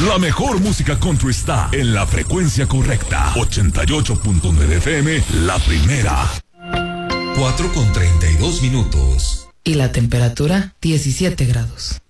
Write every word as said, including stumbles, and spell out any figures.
La mejor música country está en la frecuencia correcta. ochenta y ocho punto nueve F M, la primera. cuatro con treinta y dos minutos. Y la temperatura, diecisiete grados.